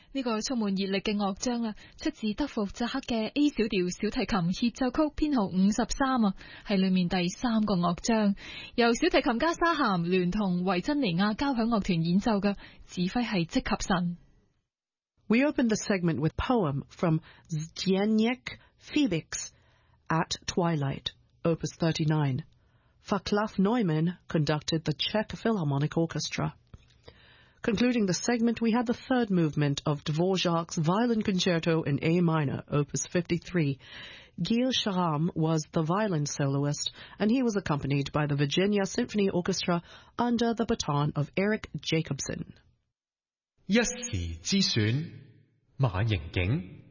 呢個充滿熱力嘅樂章啊，出自德福扎克嘅 A 小調小提琴協奏曲編號53啊，係裏面第3個樂章，由小提琴家沙咸聯同維珍尼亞交響樂團演奏嘅，指揮係積及臣。 We opened the segment with poem from Zdeněk Felix at Twilight, Opus 39. Václav Neumann conducted the Czech Philharmonic Orchestra. Concluding the segment, we had the third movement of Dvorak's Violin Concerto in A minor, Opus 53. Gil Shaham was the violin soloist, and he was accompanied by the Virginia Symphony Orchestra under the baton of Eric Jacobson. 一時之選，馬盈景。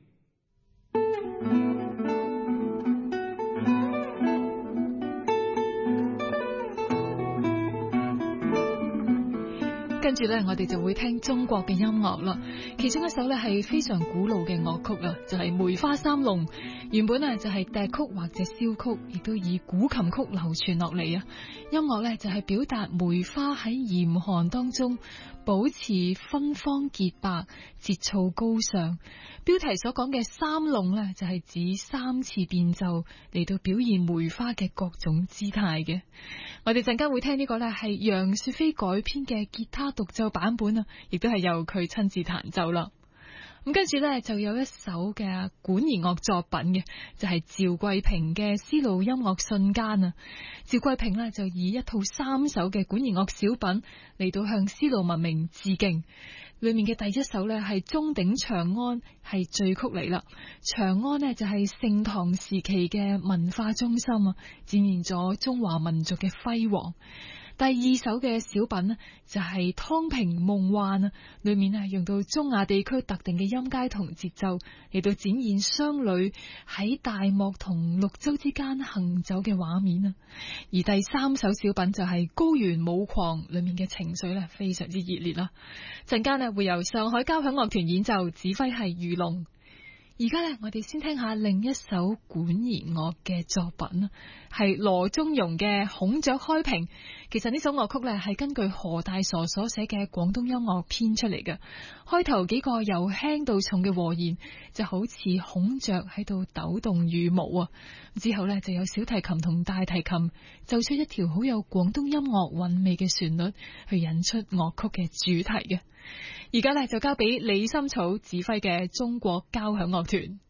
跟住呢，我哋就會聽中國嘅音樂啦。其中一首呢係非常古老嘅樂曲啊，就係《梅花三弄》。原本呢就係笛曲或者簫曲，亦都以古琴曲流傳落嚟啊。音樂呢就係表達梅花喺嚴寒當中保持芬芳潔白，節操高尚。標題所講嘅三弄呢，就係指3次變奏嚟到表現梅花嘅各種姿態嘅。我哋陣間會聽呢個呢係楊雪菲改編嘅吉他獨奏版本啊，亦都係由佢親自彈奏啦。咁跟住呢，就有一首嘅管弦樂作品嘅，就係趙桂平嘅絲路音樂瞬間啊。趙桂平呢，就以一套3首嘅管弦樂小品嚟到向絲路文明致敬。裏面嘅第一首呢，係鐘鼎長安，係序曲嚟啦。長安呢，就係盛唐時期嘅文化中心啊，展現咗中華民族嘅輝煌。第二首嘅小品呢，就係湯平夢幻啊，裏面啊用到中亞地區特定嘅音階同節奏嚟到展現商旅喺大漠同綠洲之間行走嘅畫面啊。而第3首小品就係高原舞狂，裏面嘅情緒呢非常之熱烈啦。陣間呢會由上海交響樂團演奏，指揮係余龍。而家呢，我哋先聽下另一首管弦樂嘅作品啦，係羅中庸嘅《孔雀開屏》。其實呢首樂曲呢係根據何大傻所寫嘅廣東音樂編出嚟嘅。開頭幾個由輕到重嘅和弦，就好似孔雀喺度抖動羽毛啊。之後呢，就有小提琴同大提琴奏出一條好有廣東音樂韻味嘅旋律，去引出樂曲嘅主題嘅。而家呢，就交俾李心草指揮嘅中國交響樂團。